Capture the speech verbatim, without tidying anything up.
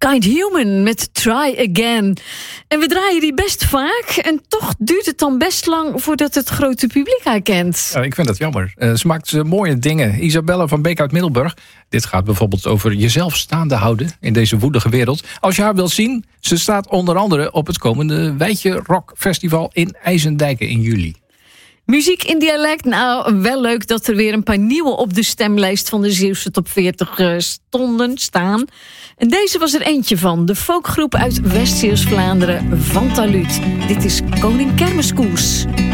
Kind Human met Try Again. En we draaien die best vaak. En toch duurt het dan best lang voordat het grote publiek haar kent. Ja, ik vind dat jammer. Uh, ze maakt uh, mooie dingen. Isabelle van Beek uit Middelburg. Dit gaat bijvoorbeeld over jezelf staande houden in deze woelige wereld. Als je haar wilt zien, ze staat onder andere op het komende Wijtje Rock Festival in IJsendijken in juli. Muziek in dialect, nou wel leuk dat er weer een paar nieuwe op de stemlijst van de Zeeuwse Top veertig uh, stonden, staan. En deze was er eentje van, de folkgroep uit West-Zeeuws-Vlaanderen, Van Taluut. Dit is Koning Kermiskoes.